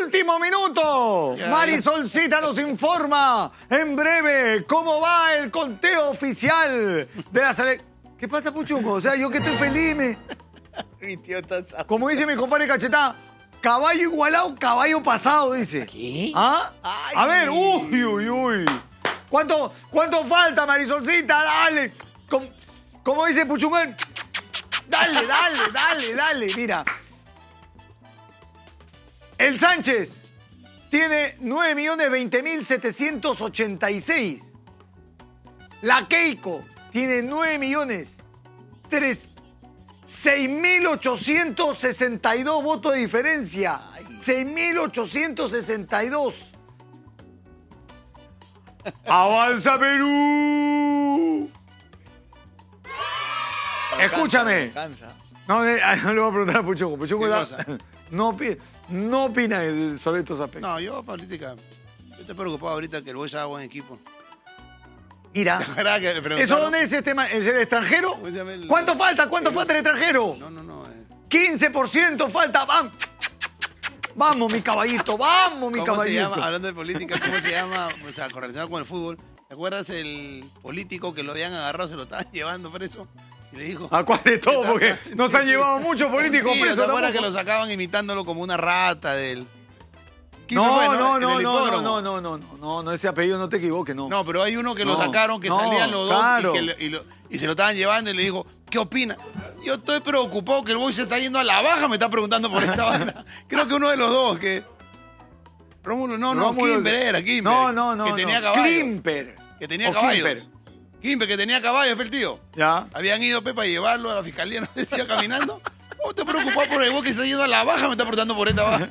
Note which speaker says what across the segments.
Speaker 1: Último minuto. Marisolcita nos informa en breve cómo va el conteo oficial de la selección. ¿Qué pasa, Puchungo? O sea, yo que estoy feliz,
Speaker 2: Mi tío está
Speaker 1: como dice mi compadre Cachetá, caballo igualado, caballo pasado, dice.
Speaker 2: ¿Qué?
Speaker 1: ¿Ah?
Speaker 2: Ay.
Speaker 1: A ver, uy. ¿Cuánto falta, Marisolcita? Dale. Como dice Puchungo, dale. Mira. El Sánchez tiene 9.020.786. La Keiko tiene 6.862 votos de diferencia. 6.862. ¡Avanza Perú! Escúchame. No le voy a preguntar a Puchungo. Puchungo no opina sobre estos aspectos.
Speaker 3: No, yo política. Yo estoy preocupado ahorita que el Boys haga buen equipo.
Speaker 1: Mira, ¿eso dónde es este tema? ¿Es el extranjero? ¿Cuánto falta el extranjero?
Speaker 3: No.
Speaker 1: 15% falta. Vamos, mi caballito, vamos, mi
Speaker 3: ¿Cómo se
Speaker 1: caballito.
Speaker 3: llama? Hablando de política, ¿cómo se llama? O sea, correlacionado con el fútbol. ¿Te acuerdas el político que lo habían agarrado, se lo estaban llevando preso? Y le dijo...
Speaker 1: ¿A cuál de todo? Porque nos han llevado muchos políticos
Speaker 3: Sí,
Speaker 1: presos.
Speaker 3: ¿te acuerdas
Speaker 1: tampoco?
Speaker 3: que lo sacaban imitándolo como una rata del...
Speaker 1: No, ese apellido no te equivoques, no.
Speaker 3: No, pero hay uno que lo sacaron, que salían los dos
Speaker 1: claro.
Speaker 3: y se lo estaban llevando y le dijo, ¿qué opina? Yo estoy preocupado que el Boy se está yendo a la baja, me está preguntando por esta banda. Creo que uno de los dos, que... Rómulo, Kimber era, Kimber.
Speaker 1: No.
Speaker 3: Que tenía caballos.
Speaker 1: Klimper.
Speaker 3: Que tenía
Speaker 1: O
Speaker 3: caballos. Kimber, que tenía caballos, fue el tío.
Speaker 1: Ya.
Speaker 3: Habían ido, Pepa, a llevarlo a la fiscalía, no sé si iba caminando. Estoy preocupado por el Boy que se está yendo a la baja, me está preguntando por esta baja.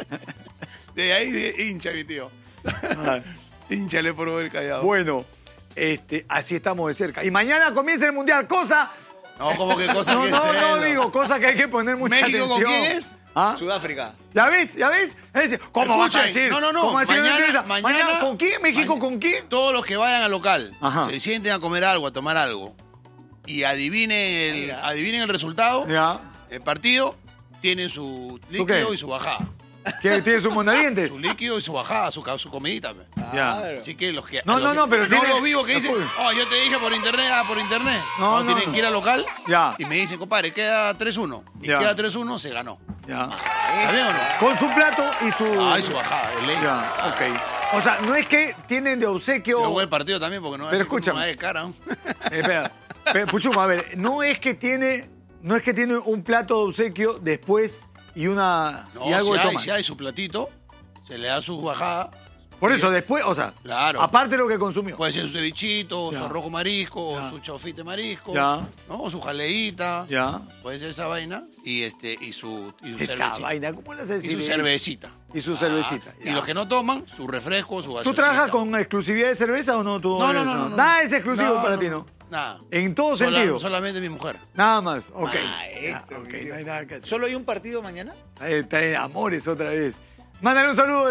Speaker 3: De ahí hincha, mi tío. Hínchale por ver callado.
Speaker 1: Bueno, así estamos de cerca. Y mañana comienza el Mundial, cosa...
Speaker 3: No, como que cosa que
Speaker 1: digo, cosa que hay que poner mucha
Speaker 3: ¿México
Speaker 1: atención.
Speaker 3: con quién es?
Speaker 1: ¿Ah?
Speaker 2: Sudáfrica.
Speaker 1: ¿Ya ves? ¿Cómo vas a decir?
Speaker 3: No.
Speaker 1: ¿Cómo vas a decir?
Speaker 3: Mañana,
Speaker 1: ¿Con quién? ¿México con quién?
Speaker 3: Todos los que vayan al local,
Speaker 1: Ajá.
Speaker 3: se sienten a comer algo, a tomar algo, y adivinen el resultado,
Speaker 1: Ya.
Speaker 3: el partido, tienen su líquido y su bajada.
Speaker 1: ¿Quién tiene sus monadientes?
Speaker 3: Su líquido y su bajada, su comidita.
Speaker 1: Ya.
Speaker 3: Así que los que...
Speaker 1: No, pero
Speaker 3: no
Speaker 1: tiene...
Speaker 3: los vivos que dicen, yo te dije por internet.
Speaker 1: No,
Speaker 3: Tienen que ir al local
Speaker 1: Ya.
Speaker 3: y me dicen, compadre, queda 3-1. Y
Speaker 1: Ya.
Speaker 3: queda 3-1, se ganó.
Speaker 1: Ya.
Speaker 3: ¿Está bien o no?
Speaker 1: Con su plato y su...
Speaker 3: Y su bajada, de ley.
Speaker 1: Ya, ok. O sea, no es que tienen de obsequio...
Speaker 3: Se jugó el partido también porque no
Speaker 1: Pero
Speaker 3: es
Speaker 1: escúchame.
Speaker 3: de cara. ¿No?
Speaker 1: Espera, Puchungo, a ver, no es que tiene un plato de obsequio después y algo de tomar.
Speaker 3: Si hay su platito, se le da su bajada.
Speaker 1: Por eso, después, o sea,
Speaker 3: Claro.
Speaker 1: aparte de lo que consumió.
Speaker 3: Puede ser su cevichito,
Speaker 1: Ya.
Speaker 3: su arroz con marisco,
Speaker 1: Ya.
Speaker 3: o su chaufite marisco,
Speaker 1: Ya.
Speaker 3: ¿no? O su jaleíta.
Speaker 1: Ya.
Speaker 3: Puede ser esa vaina y su
Speaker 1: Esa
Speaker 3: cervecita.
Speaker 1: vaina, ¿cómo le haces
Speaker 3: Y
Speaker 1: decir?
Speaker 3: su cervecita.
Speaker 1: Y su cervecita.
Speaker 3: Y los que no toman, su refresco, su gaseosita.
Speaker 1: ¿Tú trabajas con exclusividad de cerveza o no?
Speaker 3: No.
Speaker 1: Nada es exclusivo para ti, ¿no?
Speaker 3: Nada.
Speaker 1: En todo sentido.
Speaker 3: Solamente mi mujer.
Speaker 1: Nada más, ok.
Speaker 2: Maestro,
Speaker 1: Ok,
Speaker 2: mi Dios.
Speaker 1: no hay nada que hacer.
Speaker 2: ¿Solo hay un partido mañana?
Speaker 1: Ahí está, amores otra vez. Mándale un saludo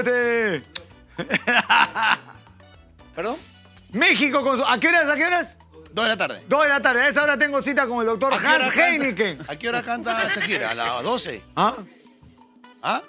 Speaker 3: ¿Perdón?
Speaker 1: México con su... ¿A qué horas?
Speaker 3: 2 de la tarde.
Speaker 1: 2 de la tarde. A esa hora tengo cita con el doctor Hans Heineken.
Speaker 3: ¿A qué hora canta Shakira? ¿A las 12?
Speaker 1: ¿Ah?
Speaker 3: ¿Ah?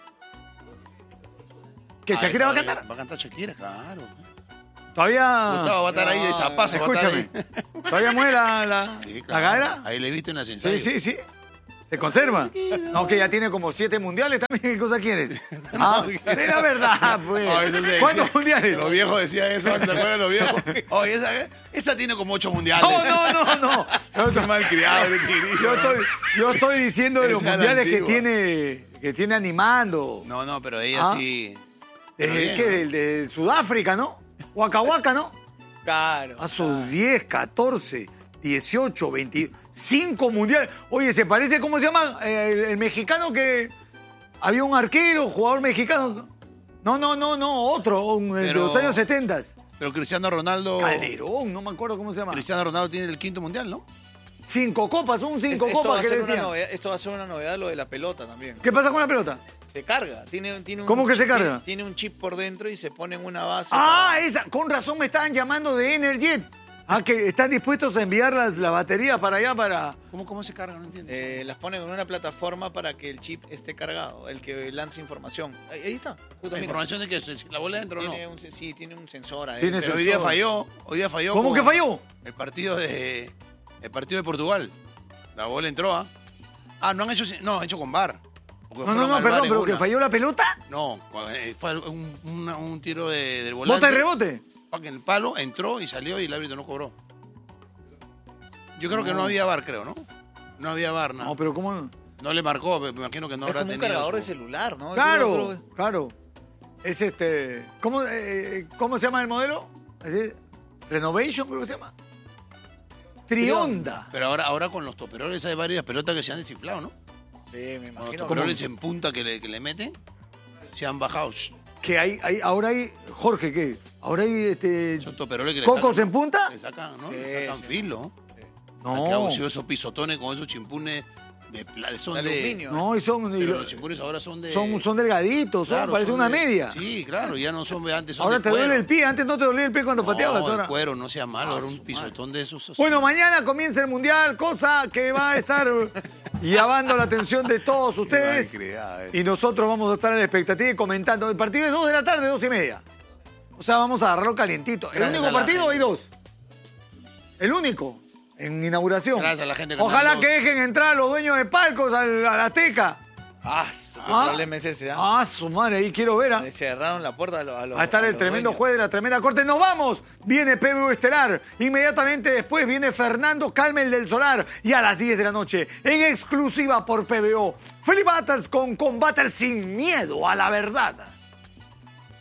Speaker 1: ¿Que Shakira va a cantar?
Speaker 3: Va a cantar Shakira, claro.
Speaker 1: Todavía...
Speaker 3: Gustavo va a estar ahí de zapazo.
Speaker 1: Escúchame. ¿Todavía mueve la
Speaker 3: Sí,
Speaker 1: la cadera?
Speaker 3: Ahí le viste en la sensación.
Speaker 1: Sí. ¿Se conserva? No, que ya tiene como 7 mundiales también. ¿Qué cosa quieres? Ah, es la verdad, pues.
Speaker 3: No, eso sí.
Speaker 1: ¿Cuántos mundiales?
Speaker 3: Los viejos decían eso, ¿te acuerdas de los viejos? Oye, esa tiene como 8 mundiales.
Speaker 1: No.
Speaker 3: Qué malcriado, eres querido.
Speaker 1: Yo estoy diciendo de los
Speaker 3: Esa es la
Speaker 1: mundiales
Speaker 3: antigua.
Speaker 1: que tiene animando.
Speaker 3: No, pero ella sí. Pero bien,
Speaker 1: De Sudáfrica, ¿no? Waka Waka, ¿no?
Speaker 2: Claro.
Speaker 1: A sus 10, 14, 18, 25 mundiales. Oye, ¿se parece, cómo se llama? El mexicano que... Había un arquero, jugador mexicano. No, otro, de los años 70.
Speaker 3: Pero Cristiano Ronaldo.
Speaker 1: Calderón, no me acuerdo cómo se llama.
Speaker 3: Cristiano Ronaldo tiene el 5º mundial, ¿no?
Speaker 1: 5 copas,
Speaker 2: Esto va
Speaker 1: copas
Speaker 2: a
Speaker 1: que
Speaker 2: ser
Speaker 1: decía.
Speaker 2: una novedad, esto va a ser una novedad, lo de la pelota también.
Speaker 1: ¿Qué pasa con la pelota?
Speaker 2: Se carga. Tiene un
Speaker 1: ¿Cómo que se carga?
Speaker 2: Tiene un chip por dentro y se pone en una base.
Speaker 1: Esa, con razón me estaban llamando de Energet. Que están dispuestos a enviar las baterías para allá para...
Speaker 3: ¿Cómo se carga? No entiendo.
Speaker 2: Las ponen en una plataforma para que el chip esté cargado, el que lance información. Ahí está. Justo,
Speaker 3: ¿La
Speaker 2: mira.
Speaker 3: información de que si la bola entra o no?
Speaker 2: Sí, tiene un sensor ahí.
Speaker 1: Tiene
Speaker 3: Pero
Speaker 1: sensor.
Speaker 3: hoy día falló.
Speaker 1: ¿Cómo
Speaker 3: con
Speaker 1: que falló?
Speaker 3: El partido de Portugal. La bola entró, no han hecho, no, hecho con VAR.
Speaker 1: No, perdón, pero que falló la pelota.
Speaker 3: No, fue un tiro del volante.
Speaker 1: ¿Bota y rebote?
Speaker 3: Que el palo entró y salió y el árbitro no cobró. Yo creo que no había VAR, creo, ¿no? No había VAR, nada.
Speaker 1: No, pero ¿cómo?
Speaker 3: No le marcó, me imagino que no
Speaker 2: Es
Speaker 3: habrá
Speaker 2: como un
Speaker 3: tenido.
Speaker 2: cargador de celular, ¿no?
Speaker 1: Claro. Es ¿cómo se llama el modelo? Renovation, creo que se llama. Trionda.
Speaker 3: Pero ahora con los toperoles hay varias pelotas que se han desinflado, ¿no?
Speaker 2: Sí, me
Speaker 3: Con los
Speaker 2: imagino.
Speaker 3: toperoles en punta que le meten, se han bajado.
Speaker 1: Que ahora hay, Jorge, ¿qué? Ahora hay
Speaker 3: Son toperoles que le
Speaker 1: ¿cocos
Speaker 3: sacan,
Speaker 1: en punta?
Speaker 3: Le sacan, ¿no?
Speaker 2: Sí,
Speaker 3: Le sacan
Speaker 2: sí.
Speaker 3: filo.
Speaker 1: No.
Speaker 3: Que han sido esos pisotones con esos chimpunes son
Speaker 2: De
Speaker 3: de
Speaker 2: aluminio.
Speaker 1: No, y son
Speaker 3: Pero los chimpunes ahora son de...
Speaker 1: son delgaditos,
Speaker 3: Claro,
Speaker 1: parece
Speaker 3: son
Speaker 1: una
Speaker 3: de-
Speaker 1: media.
Speaker 3: Sí, claro, ya no son de antes, son
Speaker 1: Ahora
Speaker 3: de
Speaker 1: te
Speaker 3: cuero.
Speaker 1: duele el pie, antes no te dolía el pie cuando pateabas.
Speaker 3: No,
Speaker 1: Ahora.
Speaker 3: el cuero, no sea malo, ahora
Speaker 1: su
Speaker 3: un pisotón de esos.
Speaker 1: Bueno, mañana comienza el Mundial, cosa que va a estar llamando la atención de todos ustedes.
Speaker 3: malcriada,
Speaker 1: Y nosotros vamos a estar en la expectativa y comentando. El partido es 2 de la tarde, 2:30. O sea, vamos a agarrarlo calientito. El
Speaker 3: Gracias
Speaker 1: único
Speaker 3: a la
Speaker 1: partido
Speaker 3: gente.
Speaker 1: hay 2. El único. En inauguración.
Speaker 3: Gracias a la gente que
Speaker 1: Ojalá
Speaker 3: mandó
Speaker 1: que
Speaker 3: dos.
Speaker 1: dejen entrar a los dueños de palcos al Azteca.
Speaker 2: Su
Speaker 1: Ah.
Speaker 2: problema es ese, ¿ah?
Speaker 1: Su madre, ahí quiero ver.
Speaker 2: Le cerraron la puerta a los.
Speaker 1: Va a estar el tremendo
Speaker 2: dueños.
Speaker 1: juez de la tremenda corte. ¡Nos vamos! Viene PBU Estelar. Inmediatamente después viene Fernando Calmel del Solar. Y a las 10 de la noche, en exclusiva por PBO, Felipe Batters con Combater sin miedo a la verdad.